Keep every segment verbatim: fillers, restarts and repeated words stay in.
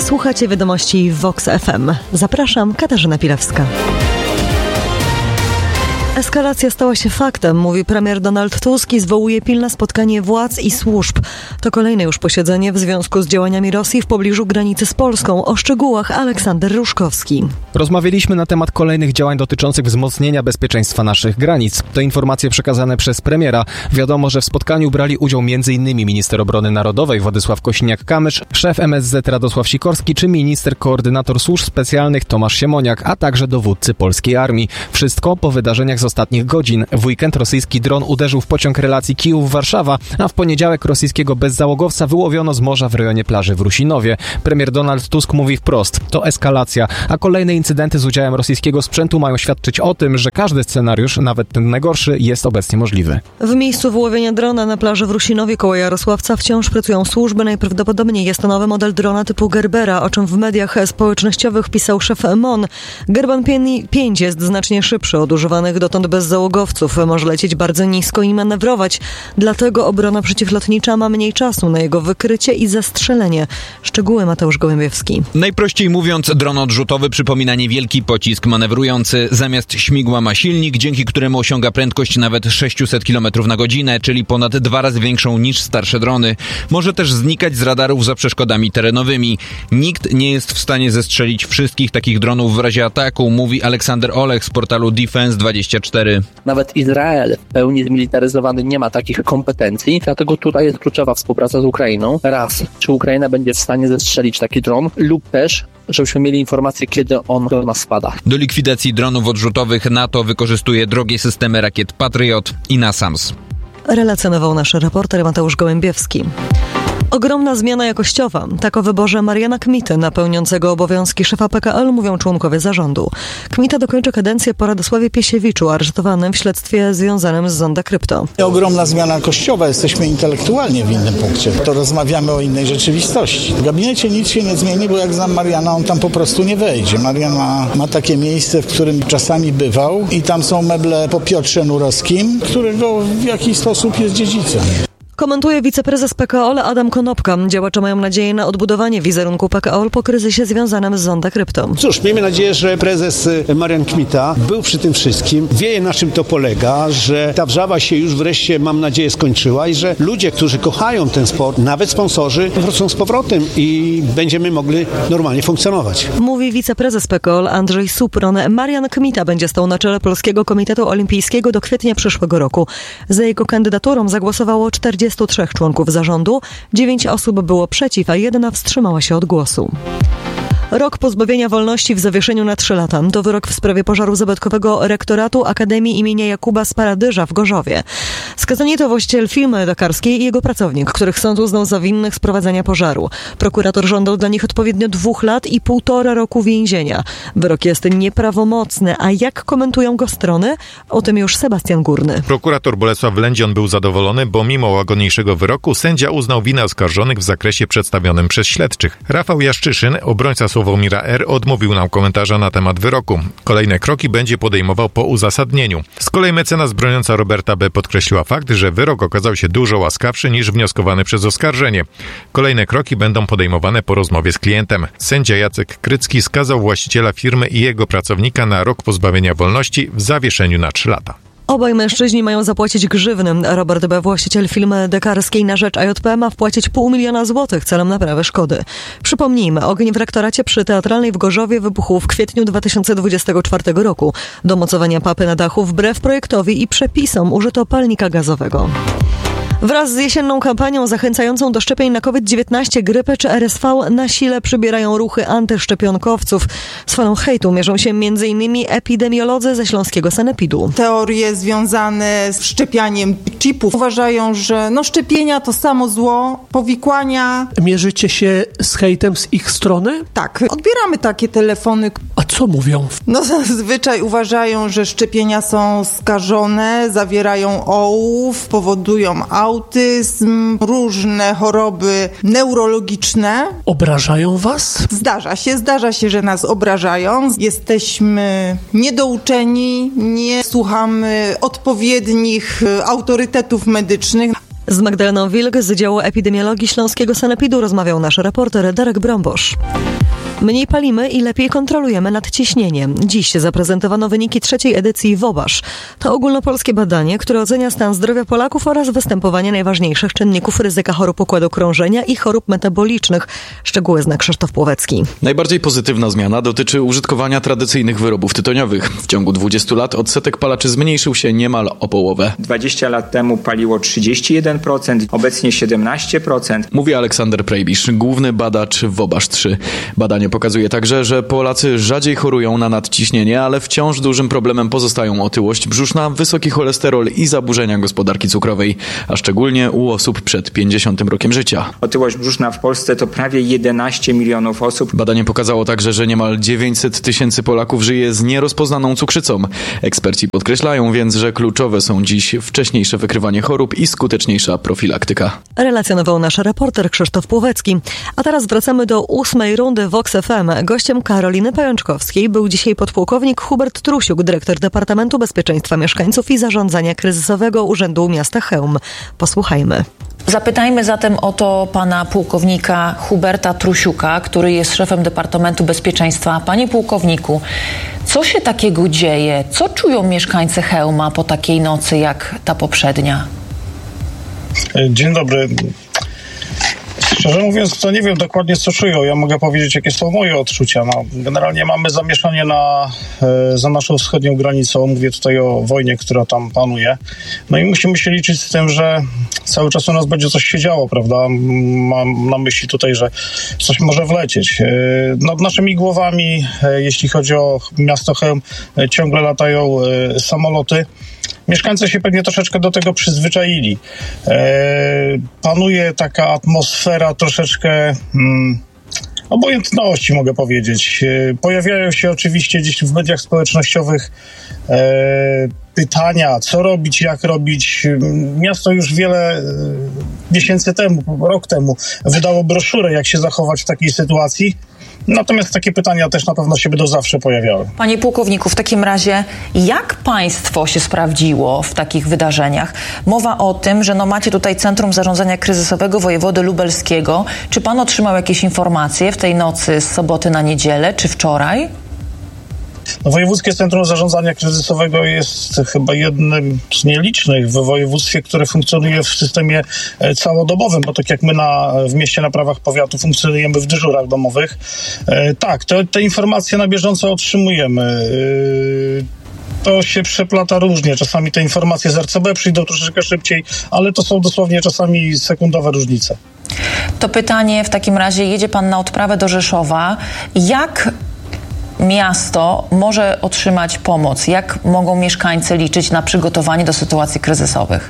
Słuchacie wiadomości w Vox F M. Zapraszam, Katarzyna Pilewska. Eskalacja stała się faktem, mówi premier Donald Tusk i zwołuje pilne spotkanie władz i służb. To kolejne już posiedzenie w związku z działaniami Rosji w pobliżu granicy z Polską. O szczegółach Aleksander Ruszkowski. Rozmawialiśmy na temat kolejnych działań dotyczących wzmocnienia bezpieczeństwa naszych granic. To informacje przekazane przez premiera. Wiadomo, że w spotkaniu brali udział m.in. minister obrony narodowej Władysław Kosiniak-Kamysz, szef M S Z Radosław Sikorski czy minister koordynator służb specjalnych Tomasz Siemoniak, a także dowódcy polskiej armii. Wszystko po wydarzeniach z ostatnich godzin. W weekend rosyjski dron uderzył w pociąg relacji Kijów-Warszawa, a w poniedziałek rosyjskiego bezzałogowca wyłowiono z morza w rejonie plaży w Rusinowie. Premier Donald Tusk mówi wprost: to eskalacja, a kolejne incydenty z udziałem rosyjskiego sprzętu mają świadczyć o tym, że każdy scenariusz, nawet ten najgorszy, jest obecnie możliwy. W miejscu wyłowienia drona na plaży w Rusinowie koło Jarosławca wciąż pracują służby. Najprawdopodobniej jest to nowy model drona typu Gerbera, o czym w mediach społecznościowych pisał szef M O N. Gerban pięć jest znacznie szybszy od używanych dotąd bezzałogowców. Może lecieć bardzo nisko i manewrować. Dlatego obrona przeciwlotnicza ma mniej czasu na jego wykrycie i zastrzelenie. Szczegóły Mateusz Gołębiewski. Najprościej mówiąc, dron odrzutowy przypomina niewielki pocisk manewrujący. Zamiast śmigła ma silnik, dzięki któremu osiąga prędkość nawet sześćset kilometrów na godzinę, czyli ponad dwa razy większą niż starsze drony. Może też znikać z radarów za przeszkodami terenowymi. Nikt nie jest w stanie zestrzelić wszystkich takich dronów w razie ataku, mówi Aleksander Olech z portalu Defense dwadzieścia cztery. Nawet Izrael w pełni zmilitaryzowany nie ma takich kompetencji, dlatego tutaj jest kluczowa współpraca z Ukrainą. Raz, czy Ukraina będzie w stanie zestrzelić taki dron, lub też żebyśmy mieli informację, kiedy on do nas spada. Do likwidacji dronów odrzutowych NATO wykorzystuje drogie systemy rakiet Patriot i NASAMS. Relacjonował nasz reporter Mateusz Gołębiewski. Ogromna zmiana jakościowa. Tak o wyborze Mariana Kmity na pełniącego obowiązki szefa P K L mówią członkowie zarządu. Kmita dokończy kadencję po Radosławie Piesiewiczu, aresztowanym w śledztwie związanym z Zonda Krypto. Ogromna zmiana jakościowa. Jesteśmy intelektualnie w innym punkcie. To rozmawiamy o innej rzeczywistości. W gabinecie nic się nie zmieni, bo jak znam Mariana, on tam po prostu nie wejdzie. Marian ma, ma takie miejsce, w którym czasami bywał i tam są meble po Piotrze Nurowskim, którego w jakiś sposób jest dziedzicem. Komentuje wiceprezes P K O L Adam Konopka. Działacze mają nadzieję na odbudowanie wizerunku P K O L po kryzysie związanym z Zonda Krypto. Cóż, miejmy nadzieję, że prezes Marian Kmita był przy tym wszystkim, wie na czym to polega, że ta wrzawa się już wreszcie, mam nadzieję, skończyła i że ludzie, którzy kochają ten sport, nawet sponsorzy, wrócą z powrotem i będziemy mogli normalnie funkcjonować. Mówi wiceprezes P K O L Andrzej Supron. Marian Kmita będzie stał na czele Polskiego Komitetu Olimpijskiego do kwietnia przyszłego roku. Za jego kandydaturą zagłosowało czterdziestu trzech członków zarządu, dziewięć osób było przeciw, a jedna wstrzymała się od głosu. Rok pozbawienia wolności w zawieszeniu na trzy lata. To wyrok w sprawie pożaru zabytkowego rektoratu Akademii imienia Jakuba z Paradyża w Gorzowie. Skazani to właściciel firmy lekarskiej i jego pracownik, których sąd uznał za winnych sprowadzenia pożaru. Prokurator żądał dla nich odpowiednio dwóch lat i półtora roku więzienia. Wyrok jest nieprawomocny, a jak komentują go strony? O tym już Sebastian Górny. Prokurator Bolesław Lędzion był zadowolony, bo mimo łagodniejszego wyroku sędzia uznał winę oskarżonych w zakresie przedstawionym przez śledczych. Rafał Jaszczyszyn, obrońca Sławomira R., odmówił nam komentarza na temat wyroku. Kolejne kroki będzie podejmował po uzasadnieniu. Z kolei mecenas broniąca Roberta B. podkreśliła fakt, że wyrok okazał się dużo łaskawszy niż wnioskowany przez oskarżenie. Kolejne kroki będą podejmowane po rozmowie z klientem. Sędzia Jacek Krycki skazał właściciela firmy i jego pracownika na rok pozbawienia wolności w zawieszeniu na trzy lata. Obaj mężczyźni mają zapłacić grzywny. Robert B., właściciel firmy dekarskiej na rzecz A J P, ma wpłacić pół miliona złotych celem naprawy szkody. Przypomnijmy, ogień w rektoracie przy Teatralnej w Gorzowie wybuchł w kwietniu dwa tysiące dwudziestego czwartego roku. Do mocowania papy na dachu wbrew projektowi i przepisom użyto palnika gazowego. Wraz z jesienną kampanią zachęcającą do szczepień na COVID dziewiętnaście, grypę czy R S V na sile przybierają ruchy antyszczepionkowców. Z falą hejtu mierzą się między innymi epidemiolodzy ze śląskiego sanepidu. Teorie związane z szczepianiem chipów uważają, że no szczepienia to samo zło, powikłania. Mierzycie się z hejtem z ich strony? Tak, odbieramy takie telefony. A co mówią? No zazwyczaj uważają, że szczepienia są skażone, zawierają ołów, powodują autyzm, różne choroby neurologiczne. Obrażają was? Zdarza się, zdarza się, że nas obrażają. Jesteśmy niedouczeni, nie słuchamy odpowiednich autorytetów medycznych. Z Magdaleną Wilk z działu epidemiologii śląskiego sanepidu rozmawiał nasz reporter Darek Brąbosz. Mniej palimy i lepiej kontrolujemy nadciśnienie. Dziś zaprezentowano wyniki trzeciej edycji WOBASZ. To ogólnopolskie badanie, które ocenia stan zdrowia Polaków oraz występowanie najważniejszych czynników ryzyka chorób układu krążenia i chorób metabolicznych. Szczegóły zna Krzysztof Płowecki. Najbardziej pozytywna zmiana dotyczy użytkowania tradycyjnych wyrobów tytoniowych. W ciągu dwudziestu lat odsetek palaczy zmniejszył się niemal o połowę. dwadzieścia lat temu paliło trzydzieści jeden procent, obecnie siedemnaście procent. Mówi Aleksander Prejbisz, główny badacz WOBASZ trzy. Badanie pokazuje także, że Polacy rzadziej chorują na nadciśnienie, ale wciąż dużym problemem pozostają otyłość brzuszna, wysoki cholesterol i zaburzenia gospodarki cukrowej, a szczególnie u osób przed pięćdziesiątym rokiem życia. Otyłość brzuszna w Polsce to prawie jedenaście milionów osób. Badanie pokazało także, że niemal dziewięćset tysięcy Polaków żyje z nierozpoznaną cukrzycą. Eksperci podkreślają więc, że kluczowe są dziś wcześniejsze wykrywanie chorób i skuteczniejsza profilaktyka. Relacjonował nasz reporter Krzysztof Płowecki. A teraz wracamy do ósmej rundy Vox F M. Gościem Karoliny Pajączkowskiej był dzisiaj podpułkownik Hubert Trusiuk, dyrektor Departamentu Bezpieczeństwa Mieszkańców i Zarządzania Kryzysowego Urzędu Miasta Chełm. Posłuchajmy. Zapytajmy zatem o to pana pułkownika Huberta Trusiuka, który jest szefem Departamentu Bezpieczeństwa. Panie pułkowniku, co się takiego dzieje? Co czują mieszkańcy Chełma po takiej nocy jak ta poprzednia? Dzień dobry. Szczerze mówiąc, to nie wiem dokładnie, co czują. Ja mogę powiedzieć, jakie są moje odczucia. No, generalnie mamy zamieszanie na, e, za naszą wschodnią granicą. Mówię tutaj o wojnie, która tam panuje. No i musimy się liczyć z tym, że cały czas u nas będzie coś się działo, prawda? Mam na myśli tutaj, że coś może wlecieć. E, nad naszymi głowami, e, jeśli chodzi o miasto Chełm, e, ciągle latają e, samoloty. Mieszkańcy się pewnie troszeczkę do tego przyzwyczaili. E, panuje taka atmosfera troszeczkę hmm, obojętności, mogę powiedzieć. E, pojawiają się oczywiście gdzieś w mediach społecznościowych e, pytania, co robić, jak robić. Miasto już wiele miesięcy temu, rok temu wydało broszurę, jak się zachować w takiej sytuacji. Natomiast takie pytania też na pewno się będą zawsze pojawiały. Panie pułkowniku, w takim razie jak państwo się sprawdziło w takich wydarzeniach? Mowa o tym, że no macie tutaj Centrum Zarządzania Kryzysowego Wojewody Lubelskiego. Czy pan otrzymał jakieś informacje w tej nocy z soboty na niedzielę, czy wczoraj? No, Wojewódzkie Centrum Zarządzania Kryzysowego jest chyba jednym z nielicznych w województwie, które funkcjonuje w systemie całodobowym, bo tak jak my na, w mieście na prawach powiatu funkcjonujemy w dyżurach domowych. E, tak, te, te informacje na bieżąco otrzymujemy. E, to się przeplata różnie. Czasami te informacje z R C B przyjdą troszeczkę szybciej, ale to są dosłownie czasami sekundowe różnice. To pytanie w takim razie, jedzie pan na odprawę do Rzeszowa. Jak miasto może otrzymać pomoc? Jak mogą mieszkańcy liczyć na przygotowanie do sytuacji kryzysowych?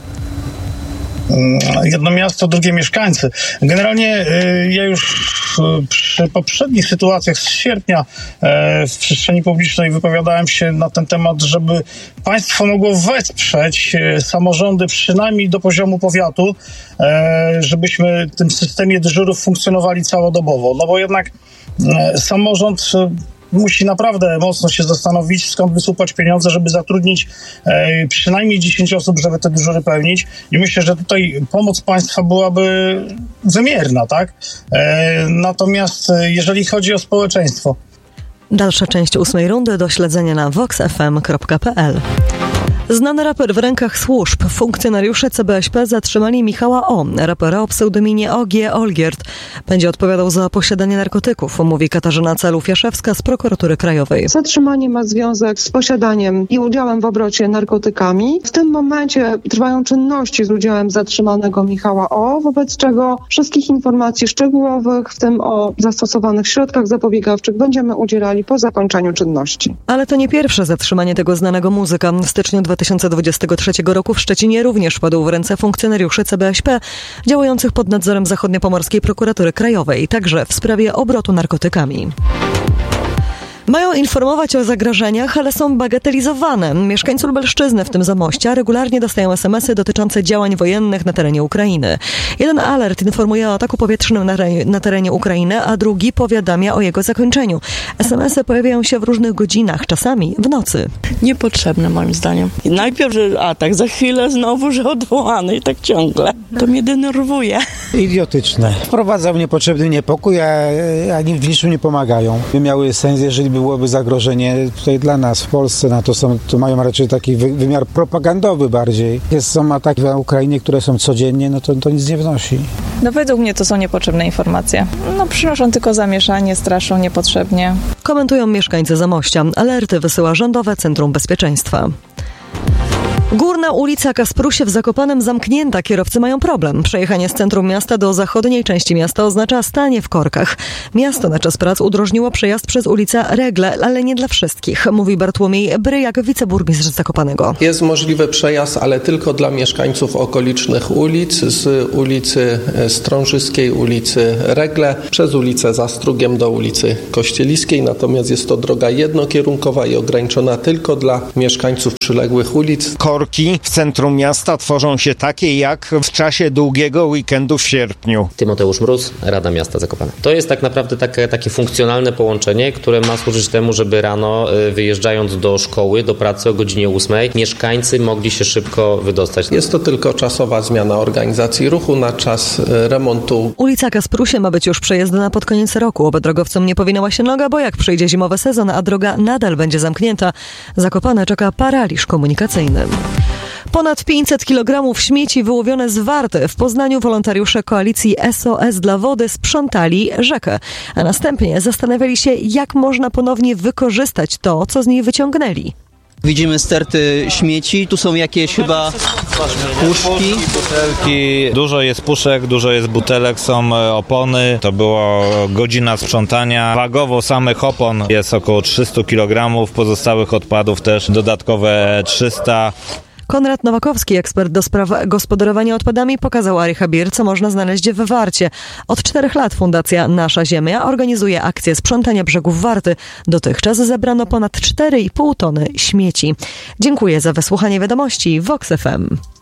Jedno miasto, drugie mieszkańcy. Generalnie y, ja już y, przy poprzednich sytuacjach z sierpnia y, w przestrzeni publicznej wypowiadałem się na ten temat, żeby państwo mogło wesprzeć y, samorządy przynajmniej do poziomu powiatu, y, żebyśmy w tym systemie dyżurów funkcjonowali całodobowo. No bo jednak y, samorząd y, musi naprawdę mocno się zastanowić, skąd wysupać pieniądze, żeby zatrudnić e, przynajmniej dziesięć osób, żeby te dyżury pełnić. I myślę, że tutaj pomoc państwa byłaby wymierna, tak? E, natomiast jeżeli chodzi o społeczeństwo. Dalsza część ósmej rundy do śledzenia na vox f m kropka p l. Znany raper w rękach służb. Funkcjonariusze C B S P zatrzymali Michała O., rapera o pseudonimie O G. Olgierd. Będzie odpowiadał za posiadanie narkotyków, mówi Katarzyna Celów-Jaszewska z Prokuratury Krajowej. Zatrzymanie ma związek z posiadaniem i udziałem w obrocie narkotykami. W tym momencie trwają czynności z udziałem zatrzymanego Michała O., wobec czego wszystkich informacji szczegółowych, w tym o zastosowanych środkach zapobiegawczych, będziemy udzielali po zakończeniu czynności. Ale to nie pierwsze zatrzymanie tego znanego muzyka. W styczniu dwa tysiące dwudziestego trzeciego roku w Szczecinie również padł w ręce funkcjonariuszy C B S P działających pod nadzorem Zachodniopomorskiej Prokuratury Krajowej, także w sprawie obrotu narkotykami. Mają informować o zagrożeniach, ale są bagatelizowane. Mieszkańcy Lubelszczyzny, w tym Zamościa, regularnie dostają es em esy dotyczące działań wojennych na terenie Ukrainy. Jeden alert informuje o ataku powietrznym na, re- na terenie Ukrainy, a drugi powiadamia o jego zakończeniu. es em esy pojawiają się w różnych godzinach, czasami w nocy. Niepotrzebne moim zdaniem. I najpierw, że atak, za chwilę znowu, że odwołany i tak ciągle. To mnie denerwuje. Idiotyczne. Wprowadzał niepotrzebny niepokój, a, a ani w niczym nie pomagają. By miały sens, jeżeli byłoby zagrożenie tutaj dla nas w Polsce, no to, są, to mają raczej taki wy, wymiar propagandowy bardziej. Jest, są ataki na Ukrainie, które są codziennie, no to, to nic nie wnosi. No według mnie to są niepotrzebne informacje. No przynoszą tylko zamieszanie, straszą niepotrzebnie. Komentują mieszkańcy Zamościa. Alerty wysyła Rządowe Centrum Bezpieczeństwa. Górna ulica Kasprusie w Zakopanem zamknięta. Kierowcy mają problem. Przejechanie z centrum miasta do zachodniej części miasta oznacza stanie w korkach. Miasto na czas prac udrożniło przejazd przez ulicę Regle, ale nie dla wszystkich, mówi Bartłomiej Bryjak, wiceburmistrz Zakopanego. Jest możliwy przejazd, ale tylko dla mieszkańców okolicznych ulic, z ulicy Strążyskiej, ulicy Regle, przez ulicę Zastrugiem do ulicy Kościeliskiej. Natomiast jest to droga jednokierunkowa i ograniczona tylko dla mieszkańców przyległych ulic. Korki w centrum miasta tworzą się takie jak w czasie długiego weekendu w sierpniu. Tymoteusz Mróz, Rada Miasta Zakopane. To jest tak naprawdę takie, takie funkcjonalne połączenie, które ma służyć temu, żeby rano wyjeżdżając do szkoły, do pracy o godzinie ósmej, mieszkańcy mogli się szybko wydostać. Jest to tylko czasowa zmiana organizacji ruchu na czas remontu. Ulica Kasprusie ma być już przejezdna pod koniec roku. Oby drogowcom nie powinęła się noga, bo jak przyjdzie zimowy sezon, a droga nadal będzie zamknięta, Zakopane czeka paraliż komunikacyjny. Ponad pięćset kilogramów śmieci wyłowione z Warty. W Poznaniu wolontariusze koalicji S O S dla wody sprzątali rzekę, a następnie zastanawiali się, jak można ponownie wykorzystać to, co z niej wyciągnęli. Widzimy sterty śmieci, tu są jakieś chyba puszki. Butelki, dużo jest puszek, dużo jest butelek, są opony. To była godzina sprzątania. Wagowo samych opon jest około trzysta kilogramów, pozostałych odpadów też dodatkowe trzysta. Konrad Nowakowski, ekspert do spraw gospodarowania odpadami, pokazał Ari Habir, co można znaleźć w Warcie. Od czterech lat Fundacja Nasza Ziemia organizuje akcję sprzątania brzegów Warty. Dotychczas zebrano ponad cztery i pół tony śmieci. Dziękuję za wysłuchanie wiadomości Vox F M.